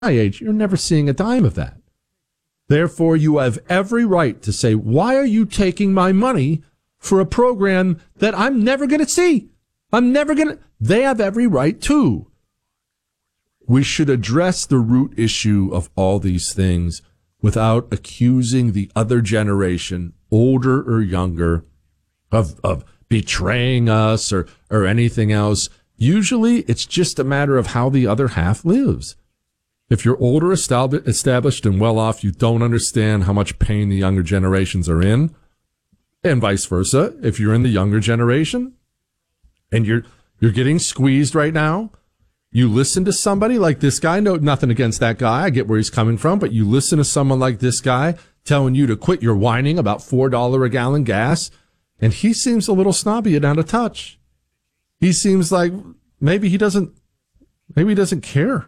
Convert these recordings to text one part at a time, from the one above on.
age, you're never seeing a dime of that. Therefore, you have every right to say, why are you taking my money for a program that I'm never going to see? They have every right to. We should address the root issue of all these things without accusing the other generation, older or younger, of betraying us or anything else. Usually it's just a matter of how the other half lives. If you're older, established, and well off, you don't understand how much pain the younger generations are in, and vice versa. If you're in the younger generation and you're getting squeezed right now, you listen to somebody like this guy. No, nothing against that guy. I get where he's coming from, but you listen to someone like this guy telling you to quit your whining about $4 a gallon gas, and he seems a little snobby and out of touch. He seems like maybe he doesn't care.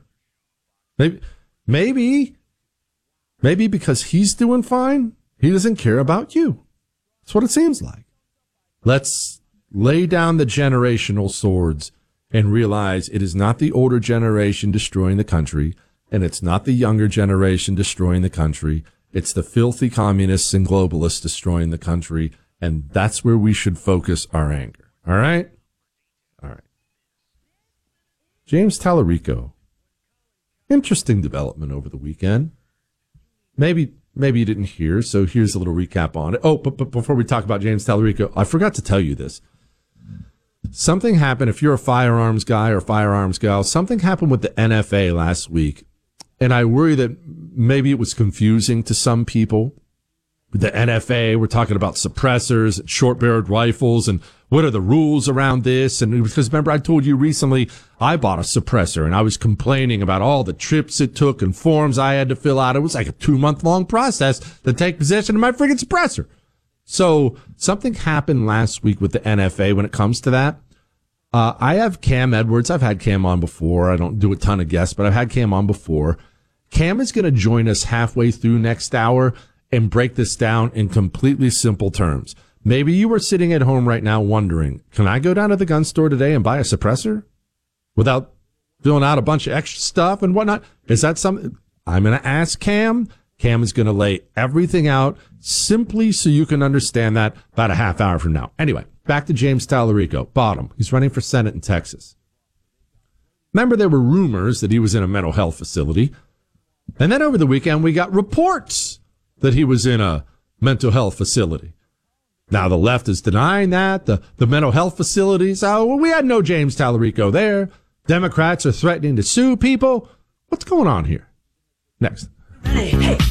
Maybe because he's doing fine, he doesn't care about you. That's what it seems like. Let's lay down the generational swords and realize it is not the older generation destroying the country, and it's not the younger generation destroying the country. It's the filthy communists and globalists destroying the country, and that's where we should focus our anger. All right? All right. James Tallarico. Interesting development over the weekend. Maybe you didn't hear, so here's a little recap on it. Oh, but before we talk about James Tallarico, I forgot to tell you this. Something happened, if you're a firearms guy or firearms gal, something happened with the NFA last week, and I worry that maybe it was confusing to some people. With the NFA, we're talking about suppressors, short-barreled rifles, and what are the rules around this? And because remember, I told you recently, I bought a suppressor, and I was complaining about all the trips it took and forms I had to fill out. It was like a 2-month-long process to take possession of my friggin' suppressor. So something happened last week with the NFA when it comes to that. I have Cam Edwards. I've had Cam on before. I don't do a ton of guests, but I've had Cam on before. Cam is going to join us halfway through next hour and break this down in completely simple terms. Maybe you are sitting at home right now wondering, can I go down to the gun store today and buy a suppressor without filling out a bunch of extra stuff and whatnot? Is that something? I'm going to ask Cam. Cam is going to lay everything out simply so you can understand that about a half hour from now. Anyway, back to James Tallarico. Bottom. He's running for Senate in Texas. Remember, there were rumors that he was in a mental health facility. And then over the weekend, we got reports that he was in a mental health facility. Now, the left is denying that. The mental health facilities, we had no James Tallarico there. Democrats are threatening to sue people. What's going on here? Next. Hey.